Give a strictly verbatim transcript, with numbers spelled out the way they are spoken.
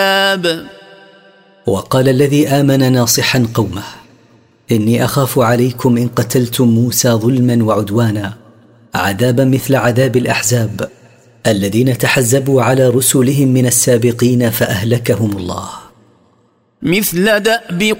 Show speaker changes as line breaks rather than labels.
وقال الذي آمن ناصحا قومه: إني أخاف عليكم إن قتلتم موسى ظلما وعدوانا عذابا مثل عذاب الأحزاب الذين تحزبوا على رسلهم من السابقين فأهلكهم الله.
مثل دأب